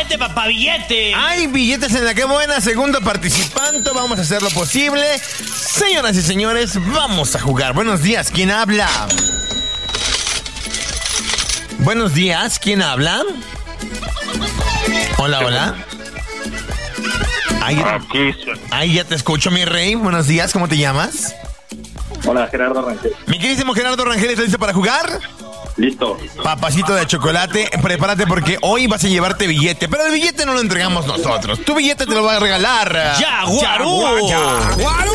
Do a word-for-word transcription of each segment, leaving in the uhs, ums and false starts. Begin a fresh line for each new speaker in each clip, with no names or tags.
billete, papá, billete.
Hay billetes en la que buena. Segundo participante, vamos a hacer lo posible. Señoras y señores, vamos a jugar. Buenos días, ¿quién habla? Buenos días, ¿quién habla? Hola, hola. Ahí, ahí ya te escucho, mi rey. Buenos días, ¿cómo te llamas?
Hola, Gerardo Rangel.
Mi queridísimo Gerardo Rangel, ¿estás listo para jugar?
Listo.
Papacito de chocolate, prepárate porque hoy vas a llevarte billete. Pero el billete no lo entregamos nosotros. Tu billete te lo va a regalar
Yaguarú.
Yaguarú.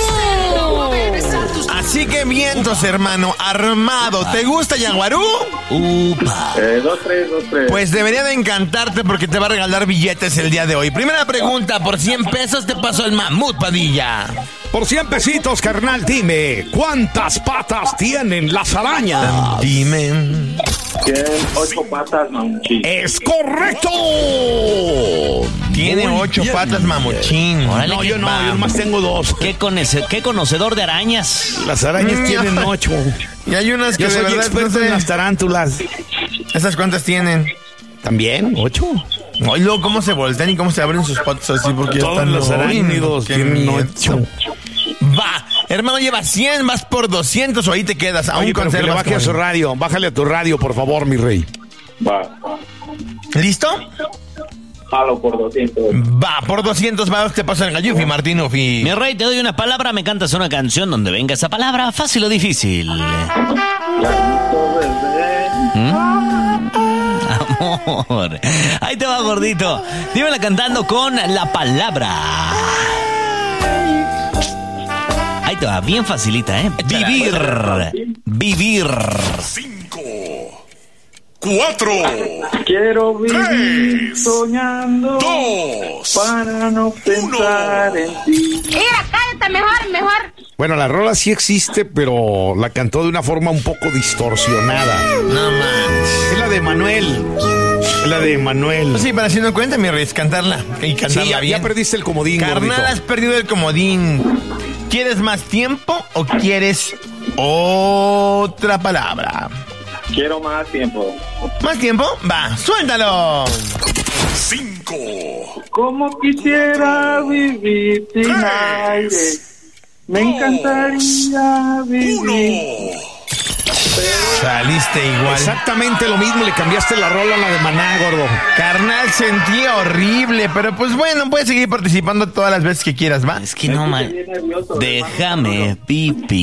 Así que vientos, hermano, armado. ¿Te gusta Yaguarú?
Upa.
Eh, dos, tres, dos, tres.
Pues debería de encantarte porque te va a regalar billetes el día de hoy. Primera pregunta, por cien pesos te paso el mamut, Padilla.
Por cien pesitos, carnal, dime, ¿cuántas patas tienen las arañas?
Dime.
Tienen ocho patas, mamuchín.
¡Es correcto!
Tiene
Muy
ocho
bien.
patas, mamuchín.
Órale,
No,
qué
yo no,
va.
yo nomás tengo dos.
¿Qué, conoce- qué conocedor de arañas?
Las arañas
Mm,
tienen
ya.
ocho.
Y hay unas que
Yo
de
soy
verdad
experto
no sé.
en las tarántulas.
¿Esas cuántas tienen?
¿También? ¿Ocho?
Ay, luego, ¿cómo se voltean y cómo se abren sus patas así? Porque ya
Todos
están
los
Ay,
arácnidos
qué
tienen
miedo.
ocho.
Va, hermano, lleva cien, vas por doscientos o ahí te quedas. Aún
Oye, pero que le
conservas
baje a su
como-
radio. Bájale a tu radio, por favor, mi rey.
Va.
¿Listo?
Jalo por doscientos.
Va, por doscientos va, te paso el gallufi, Martín Ufi.
Mi rey, te doy una palabra, me cantas una canción donde venga esa palabra, fácil o difícil.
Clarito, bebé.
Amor. Ahí te va, gordito. Dímela cantando con la palabra. Ahí te va, bien facilita, ¿eh? Vivir. Vivir.
Cinco, cuatro,
Quiero vivir
Tres.
soñando
dos,
para no pensar en ti.
Mira, cállate mejor, mejor.
Bueno, la rola sí existe, pero la cantó de una forma un poco distorsionada.
No manches.
Es la de Manuel. Es la de Manuel.
Pues sí, para si no cuenta, mi rey, es cantarla. Y cantarla
Sí, ya,
bien.
ya perdiste el comodín,
Carnal,
gordito.
has perdido el comodín. ¿Quieres más tiempo o quieres otra palabra?
Quiero más tiempo.
¿Más tiempo? Va, suéltalo.
cinco,
Como quisiera vivir sin
Tres.
aire. Me encantaría vivir.
uno.
Saliste igual.
Exactamente lo mismo, le cambiaste la rola a la de Maná, gordo.
Carnal, sentía horrible, pero pues bueno, puedes seguir participando todas las veces que quieras, ¿va?
Es que no, man.
Estoy bien nervioso,
Déjame, pipi.